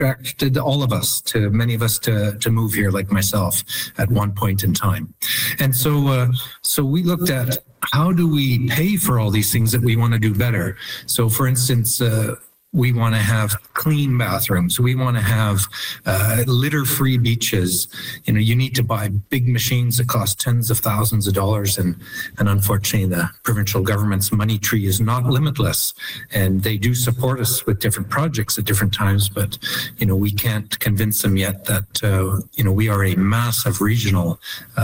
attracted many of us to move here, like myself, at one point in time. And so we looked at how do we pay for all these things that we want to do better. So, for instance, we want to have clean bathrooms. We want to have litter-free beaches. You need to buy big machines that cost tens of thousands of dollars, and unfortunately, the provincial government's money tree is not limitless. And they do support us with different projects at different times, but we can't convince them yet that we are a massive regional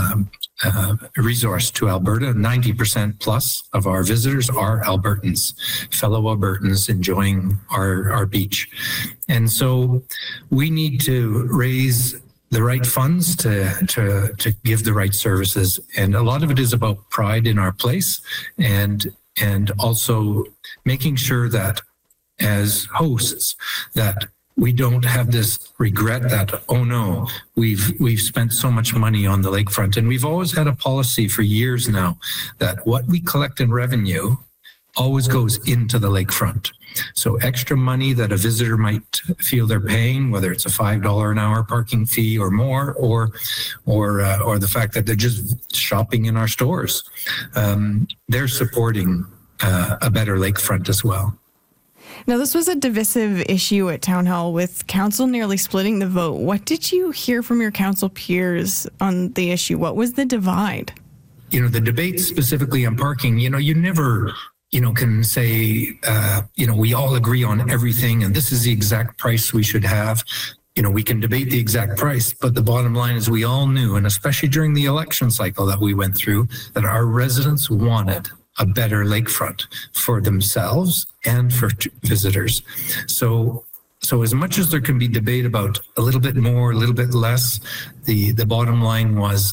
resource to Alberta. 90% plus of our visitors are Albertans, fellow Albertans enjoying our beach. And so we need to raise the right funds to give the right services. And a lot of it is about pride in our place and also making sure that as hosts that we don't have this regret that, oh no, we've spent so much money on the lakefront. And we've always had a policy for years now that what we collect in revenue always goes into the lakefront. So extra money that a visitor might feel they're paying, whether it's a $5 an hour parking fee or more, or the fact that they're just shopping in our stores, they're supporting a better lakefront as well. Now, this was a divisive issue at Town Hall, with council nearly splitting the vote. What did you hear from your council peers on the issue? What was the divide? The debate specifically on parking, you never can say, we all agree on everything and this is the exact price we should have. We can debate the exact price, but the bottom line is we all knew, and especially during the election cycle that we went through, that our residents wanted a better lakefront for themselves and for visitors. So as much as there can be debate about a little bit more, a little bit less, the bottom line was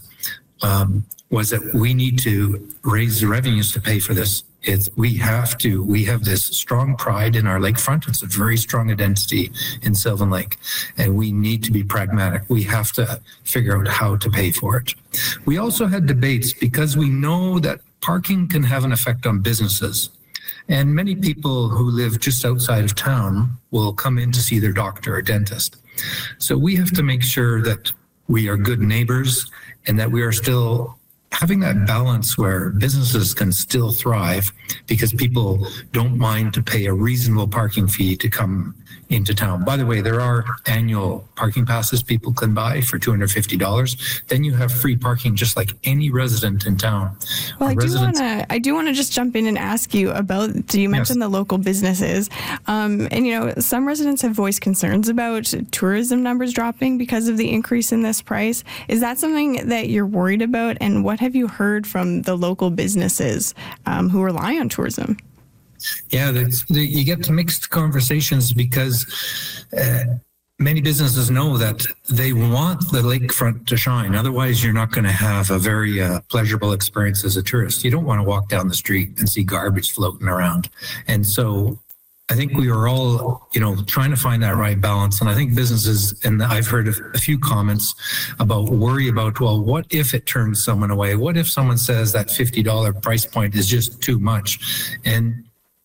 that we need to raise the revenues to pay for this. We have this strong pride in our lakefront. It's a very strong identity in Sylvan Lake, and we need to be pragmatic. We have to figure out how to pay for it. We also had debates because we know that parking can have an effect on businesses. And many people who live just outside of town will come in to see their doctor or dentist. So we have to make sure that we are good neighbors and that we are still having that balance where businesses can still thrive because people don't mind to pay a reasonable parking fee to come into town. By the way, there are annual parking passes people can buy for $250. Then you have free parking just like any resident in town. Well, I do want to just jump in and ask you about, you mentioned the local businesses. And some residents have voiced concerns about tourism numbers dropping because of the increase in this price. Is that something that you're worried about? And what have you heard from the local businesses who rely on tourism? Yeah, you get to mixed conversations because many businesses know that they want the lakefront to shine. Otherwise, you're not going to have a very pleasurable experience as a tourist. You don't want to walk down the street and see garbage floating around. And so I think we are all, trying to find that right balance. And I think businesses, and I've heard a few comments about worry about, well, what if it turns someone away? What if someone says that $50 price point is just too much? And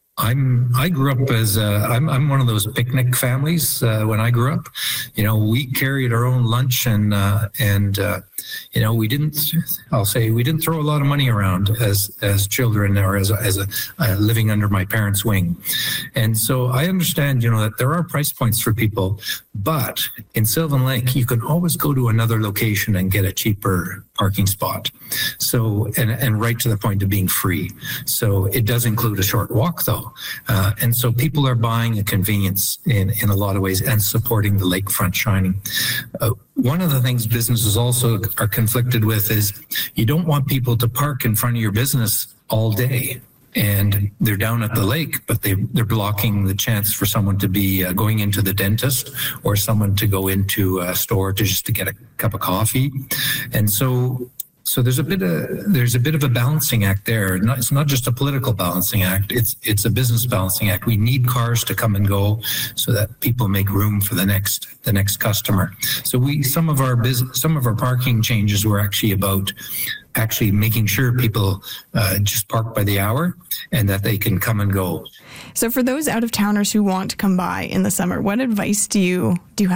I grew up as I'm one of those picnic families. When I grew up, we carried our own lunch and we didn't throw a lot of money around as children or as living under my parents' wing. And so I understand, that there are price points for people, but in Sylvan Lake, you can always go to another location and get a cheaper parking spot. So, and right to the point of being free. So it does include a short walk though. And so people are buying a convenience in a lot of ways and supporting the lakefront shining. One of the things businesses also are conflicted with is you don't want people to park in front of your business all day. And they're down at the lake, but they're blocking the chance for someone to be going into the dentist or someone to go into a store to get a cup of coffee. And so there's a bit of a balancing act there. It's not just a political balancing act. It's a business balancing act. We need cars to come and go so that people make room for the next customer. So some of our parking changes were actually about making sure people just park by the hour and that they can come and go. So for those out-of-towners who want to come by in the summer, what advice do you have?